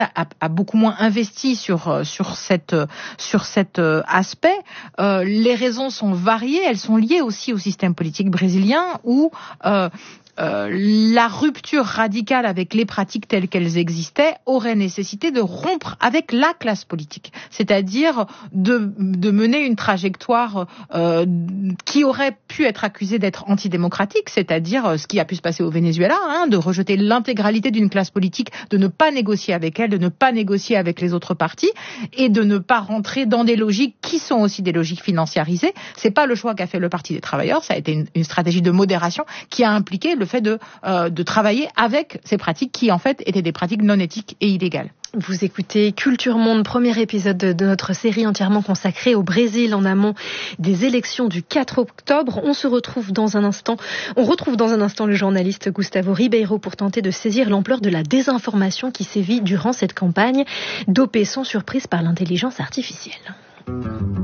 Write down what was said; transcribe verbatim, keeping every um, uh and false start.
A, a beaucoup moins investi sur sur cette sur cet aspect. Euh, les raisons sont variées, elles sont liées aussi au système politique brésilien où euh, Euh, la rupture radicale avec les pratiques telles qu'elles existaient aurait nécessité de rompre avec la classe politique, c'est-à-dire de, de mener une trajectoire euh, qui aurait pu être accusée d'être antidémocratique, c'est-à-dire ce qui a pu se passer au Venezuela, hein, de rejeter l'intégralité d'une classe politique, de ne pas négocier avec elle, de ne pas négocier avec les autres partis et de ne pas rentrer dans des logiques qui sont aussi des logiques financiarisées. C'est pas le choix qu'a fait le Parti des travailleurs, ça a été une, une stratégie de modération qui a impliqué le fait de, euh, de travailler avec ces pratiques qui en fait étaient des pratiques non éthiques et illégales. Vous écoutez Culture Monde, premier épisode de notre série entièrement consacrée au Brésil en amont des élections du quatre octobre. On se retrouve dans un instant, on retrouve dans un instant le journaliste Gustavo Ribeiro pour tenter de saisir l'ampleur de la désinformation qui sévit durant cette campagne, dopée sans surprise par l'intelligence artificielle.